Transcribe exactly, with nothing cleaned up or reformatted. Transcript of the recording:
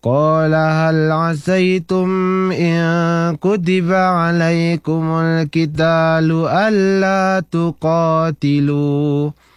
قال هل عسيتم إن كتب عليكم القتال ألا تقاتلوا